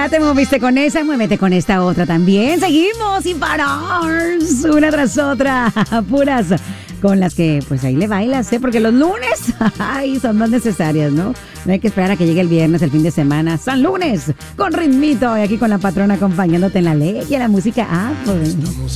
Ya te moviste con esa, muévete con esta otra también. Seguimos sin parar, una tras otra, puras con las que pues ahí le bailas, porque los lunes ay, son más necesarias, ¿no? No hay que esperar a que llegue el viernes, el fin de semana. San Lunes, con ritmito, y aquí con la patrona acompañándote en la ley y en la música. Pues.